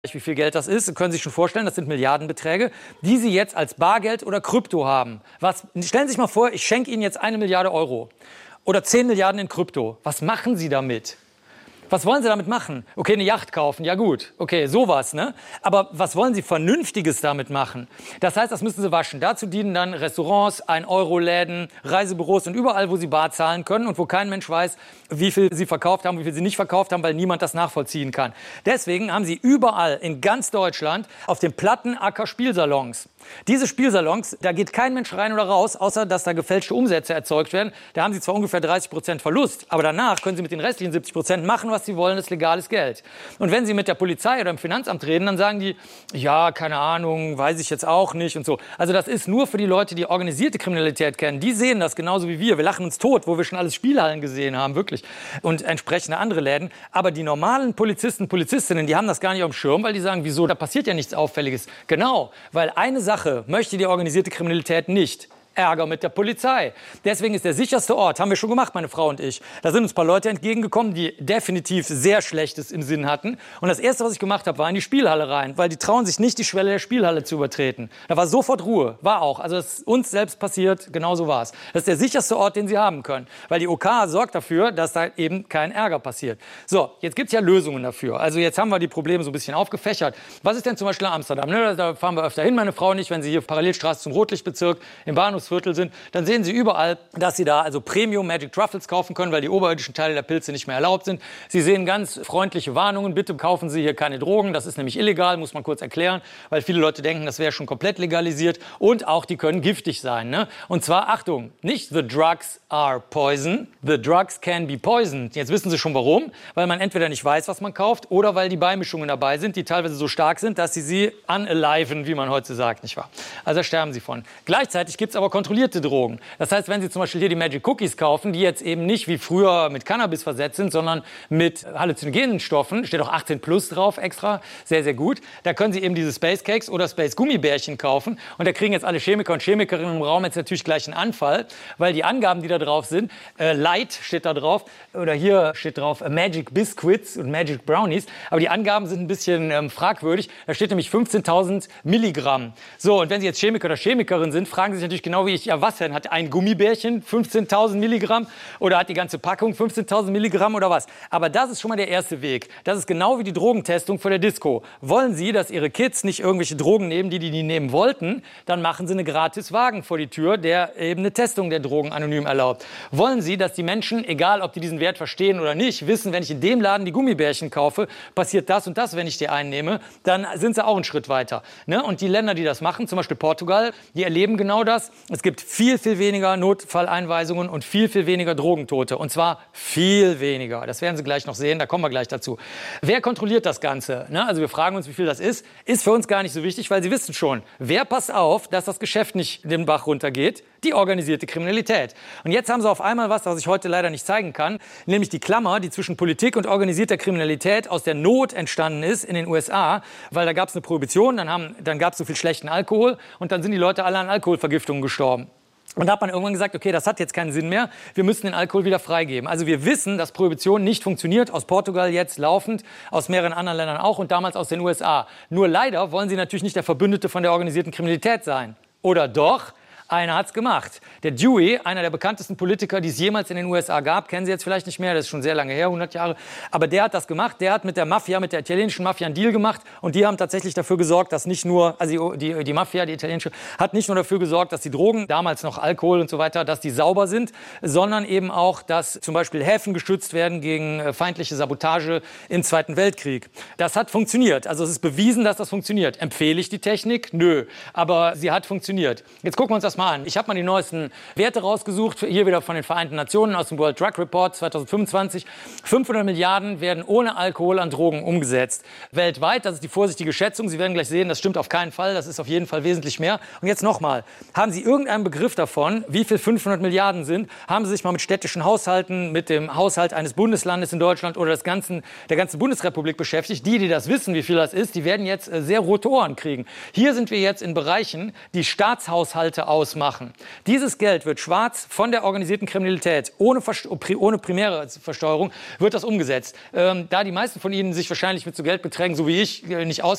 wie viel Geld das ist, können Sie sich schon vorstellen, das sind Milliardenbeträge, die Sie jetzt als Bargeld oder Krypto haben. Stellen Sie sich mal vor, ich schenke Ihnen jetzt 1 Milliarde Euro oder 10 Milliarden in Krypto. Was machen Sie damit? Was wollen Sie damit machen? Okay, eine Yacht kaufen, ja gut. Okay, sowas, ne? Aber was wollen Sie Vernünftiges damit machen? Das heißt, das müssen Sie waschen. Dazu dienen dann Restaurants, 1-Euro-Läden, Reisebüros und überall, wo Sie bar zahlen können und wo kein Mensch weiß, wie viel Sie verkauft haben, wie viel Sie nicht verkauft haben, weil niemand das nachvollziehen kann. Deswegen haben Sie überall in ganz Deutschland auf den platten Acker Spielsalons. Diese Spielsalons, da geht kein Mensch rein oder raus, außer dass da gefälschte Umsätze erzeugt werden. Da haben Sie zwar ungefähr 30% Verlust, aber danach können Sie mit den restlichen 70% machen, was Sie wollen, das ist legales Geld. Und wenn Sie mit der Polizei oder im Finanzamt reden, dann sagen die, ja, keine Ahnung, weiß ich jetzt auch nicht und so. Also das ist nur für die Leute, die organisierte Kriminalität kennen. Die sehen das genauso wie wir. Wir lachen uns tot, wo wir schon alles Spielhallen gesehen haben, wirklich. Und entsprechende andere Läden. Aber die normalen Polizisten, Polizistinnen, die haben das gar nicht auf dem Schirm, weil die sagen, wieso, da passiert ja nichts Auffälliges. Genau, weil eine Sache möchte die organisierte Kriminalität nicht. Ärger mit der Polizei. Deswegen ist der sicherste Ort, haben wir schon gemacht, meine Frau und ich. Da sind uns ein paar Leute entgegengekommen, die definitiv sehr Schlechtes im Sinn hatten. Und das Erste, was ich gemacht habe, war in die Spielhalle rein, weil die trauen sich nicht, die Schwelle der Spielhalle zu übertreten. Da war sofort Ruhe, war auch. Also das ist uns selbst passiert, genauso war es. Das ist der sicherste Ort, den sie haben können, weil die OK sorgt dafür, dass da eben kein Ärger passiert. So, jetzt gibt es ja Lösungen dafür. Also jetzt haben wir die Probleme so ein bisschen aufgefächert. Was ist denn zum Beispiel in Amsterdam? Ne, da fahren wir öfter hin, meine Frau und ich, wenn Sie hier Parallelstraße zum Rotlichtbezirk im Bahnhofsviertel sind, dann sehen Sie überall, dass Sie da also Premium Magic Truffles kaufen können, weil die oberirdischen Teile der Pilze nicht mehr erlaubt sind. Sie sehen ganz freundliche Warnungen, bitte kaufen Sie hier keine Drogen, das ist nämlich illegal, muss man kurz erklären, weil viele Leute denken, das wäre schon komplett legalisiert und auch die können giftig sein. Ne? Und zwar, Achtung, nicht the drugs are poison, the drugs can be poisoned. Jetzt wissen Sie schon warum, weil man entweder nicht weiß, was man kauft oder weil die Beimischungen dabei sind, die teilweise so stark sind, dass sie unaliven, wie man heute sagt, nicht wahr? Also da sterben Sie von. Gleichzeitig gibt es aber kontrollierte Drogen. Das heißt, wenn Sie zum Beispiel hier die Magic Cookies kaufen, die jetzt eben nicht wie früher mit Cannabis versetzt sind, sondern mit halluzinogenen Stoffen, steht auch 18 plus drauf extra, sehr, sehr gut, da können Sie eben diese Space Cakes oder Space Gummibärchen kaufen und da kriegen jetzt alle Chemiker und Chemikerinnen im Raum jetzt natürlich gleich einen Anfall, weil die Angaben, die da drauf sind, Light steht da drauf oder hier steht drauf Magic Biscuits und Magic Brownies, aber die Angaben sind ein bisschen fragwürdig, da steht nämlich 15.000 Milligramm. So, und wenn Sie jetzt Chemiker oder Chemikerin sind, fragen Sie sich natürlich genau wie ich, ja was denn, hat ein Gummibärchen 15.000 Milligramm oder hat die ganze Packung 15.000 Milligramm oder was? Aber das ist schon mal der erste Weg. Das ist genau wie die Drogentestung vor der Disco. Wollen Sie, dass Ihre Kids nicht irgendwelche Drogen nehmen, die nie nehmen wollten, dann machen Sie eine gratis Wagen vor die Tür, der eben eine Testung der Drogen anonym erlaubt. Wollen Sie, dass die Menschen, egal ob die diesen Wert verstehen oder nicht, wissen, wenn ich in dem Laden die Gummibärchen kaufe, passiert das und das, wenn ich die einnehme, dann sind sie auch einen Schritt weiter. Ne? Und die Länder, die das machen, zum Beispiel Portugal, die erleben genau das. Es gibt viel, viel weniger Notfalleinweisungen und viel, viel weniger Drogentote. Und zwar viel weniger. Das werden Sie gleich noch sehen, da kommen wir gleich dazu. Wer kontrolliert das Ganze? Ne? Also wir fragen uns, wie viel das ist. Ist für uns gar nicht so wichtig, weil Sie wissen schon, wer passt auf, dass das Geschäft nicht den Bach runtergeht? Die organisierte Kriminalität. Und jetzt haben Sie auf einmal was ich heute leider nicht zeigen kann, nämlich die Klammer, die zwischen Politik und organisierter Kriminalität aus der Not entstanden ist in den USA, weil da gab es eine Prohibition, dann gab es so viel schlechten Alkohol und dann sind die Leute alle an Alkoholvergiftungen gestorben. Und da hat man irgendwann gesagt, okay, das hat jetzt keinen Sinn mehr, wir müssen den Alkohol wieder freigeben. Also wir wissen, dass Prohibition nicht funktioniert, aus Portugal jetzt laufend, aus mehreren anderen Ländern auch und damals aus den USA. Nur leider wollen sie natürlich nicht der Verbündete von der organisierten Kriminalität sein. Oder doch? Einer hat's gemacht. Der Dewey, einer der bekanntesten Politiker, die es jemals in den USA gab, kennen Sie jetzt vielleicht nicht mehr, das ist schon sehr lange her, 100 Jahre. Aber der hat das gemacht, der hat mit der Mafia, mit der italienischen Mafia einen Deal gemacht und die haben tatsächlich dafür gesorgt, dass nicht nur, also die Mafia, die italienische, hat nicht nur dafür gesorgt, dass die Drogen, damals noch Alkohol und so weiter, dass die sauber sind, sondern eben auch, dass zum Beispiel Häfen geschützt werden gegen feindliche Sabotage im Zweiten Weltkrieg. Das hat funktioniert, also es ist bewiesen, dass das funktioniert. Empfehle ich die Technik? Nö, aber sie hat funktioniert. Jetzt gucken wir uns das mal an. Ich habe mal die neuesten Werte rausgesucht, hier wieder von den Vereinten Nationen aus dem World Drug Report 2025. 500 Milliarden werden ohne Alkohol an Drogen umgesetzt. Weltweit, das ist die vorsichtige Schätzung. Sie werden gleich sehen, das stimmt auf keinen Fall. Das ist auf jeden Fall wesentlich mehr. Und jetzt nochmal. Haben Sie irgendeinen Begriff davon, wie viel 500 Milliarden sind? Haben Sie sich mal mit städtischen Haushalten, mit dem Haushalt eines Bundeslandes in der ganzen Bundesrepublik beschäftigt? Die das wissen, wie viel das ist, die werden jetzt sehr rote Ohren kriegen. Hier sind wir jetzt in Bereichen, die Staatshaushalte ausmachen. Dieses Geld wird schwarz von der organisierten Kriminalität, ohne primäre Versteuerung, wird das umgesetzt. Da die meisten von Ihnen sich wahrscheinlich mit so Geldbeträgen, so wie ich, nicht auskennen,